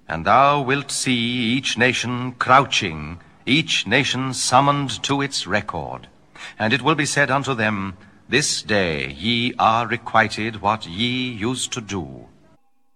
And thou wilt see each nation crouching, each nation summoned to its record. And it will be said unto them, This day ye are requited what ye used to do.